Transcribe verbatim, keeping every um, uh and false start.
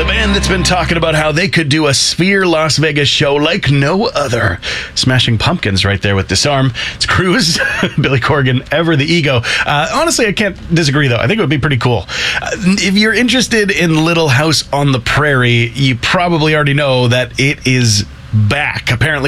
The band that's been talking about how they could do a Sphere Las Vegas show like no other. Smashing Pumpkins right there with Disarm. It's Cruise, Billy Corgan, Ever the Ego. Uh, honestly, I can't disagree, though. I think it would be pretty cool. Uh, if you're interested in Little House on the Prairie, you probably already know that it is back. Apparently,